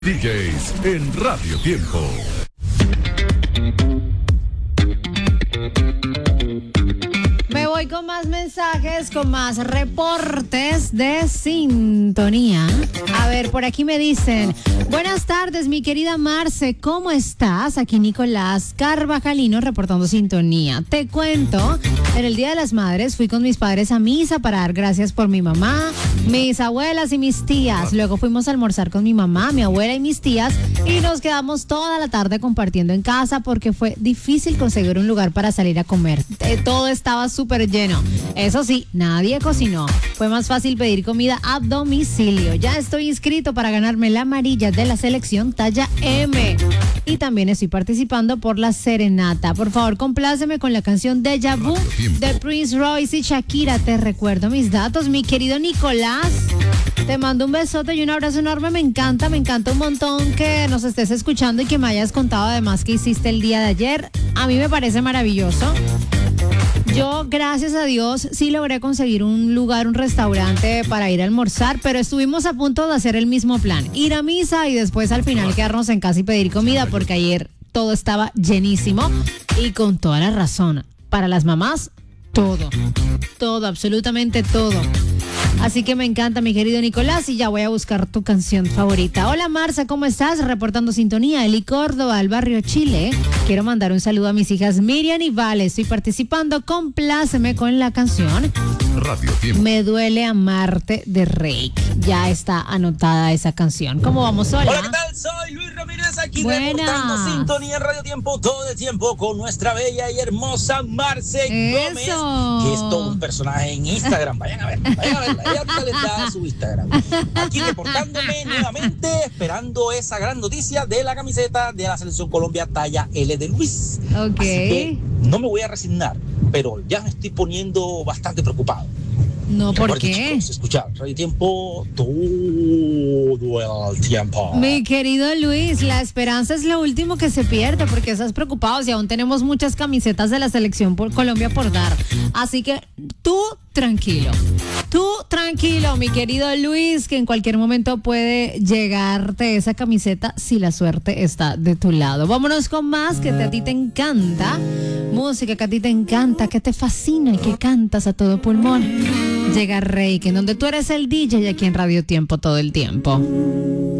DJs en Radio Tiempo. Me voy con más mensajes, con más reportes de sintonía. A ver, por aquí me dicen: buenas tardes, mi querida Marce, ¿cómo estás? Aquí Nicolás Carvajalino reportando sintonía. Te cuento, en el Día de las Madres fui con mis padres a misa para dar gracias por mi mamá, mis abuelas y mis tías. Luego fuimos a almorzar con mi mamá, mi abuela y mis tías y nos quedamos toda la tarde compartiendo en casa porque fue difícil conseguir un lugar para salir a comer. Todo estaba súper lleno. Eso sí, nadie cocinó. Fue más fácil pedir comida a domicilio. Ya estoy inscrito para ganarme la amarilla de la selección talla M. Y también estoy participando por la serenata. Por favor, compláceme con la canción Deja Vu de Prince Royce y Shakira. Te recuerdo mis datos, mi querido Nicolás. Te mando un besote y un abrazo enorme. Me encanta un montón que nos estés escuchando y que me hayas contado además que hiciste el día de ayer. A mí me parece maravilloso. Yo, gracias a Dios, sí logré conseguir un lugar, un restaurante para ir a almorzar, pero estuvimos a punto de hacer el mismo plan, ir a misa y después al final quedarnos en casa y pedir comida, porque ayer todo estaba llenísimo y con toda la razón. Para las mamás, todo, absolutamente todo. Así que me encanta, mi querido Nicolás, y ya voy a buscar tu canción favorita. Hola Marcia, ¿cómo estás? Reportando sintonía, Eli Córdoba, al barrio Chile. Quiero mandar un saludo a mis hijas Miriam y Vale. Estoy participando, compláceme con la canción Radio Tiempo. Me duele amarte de Reik. Ya está anotada esa canción. ¿Cómo vamos? Hola. Hola, ¿qué tal? Soy Luis Ramírez, aquí Buenas. reportando sintonía en Radio Tiempo todo el tiempo con nuestra bella y hermosa Marce Gómez, que es todo un personaje en Instagram. Vayan a verla. Ella ahorita les da su Instagram. Aquí reportándome nuevamente, esperando esa gran noticia de la camiseta de la Selección Colombia talla L de Luis. Ok. Así que no me voy a resignar, pero ya me estoy poniendo bastante preocupado. No, ¿por Recuerden, qué? chicos, escuchar Radio Tiempo todo el tiempo. Mi querido Luis, la esperanza es lo último que se pierde porque estás preocupado y aún tenemos muchas camisetas de la selección por Colombia por dar. Así que tú tranquilo, mi querido Luis, que en cualquier momento puede llegarte esa camiseta si la suerte está de tu lado. Vámonos con más, que a ti te encanta, música que a ti te encanta, que te fascina y que cantas a todo pulmón. Llega Reik, en donde tú eres el DJ y aquí en Radio Tiempo todo el tiempo.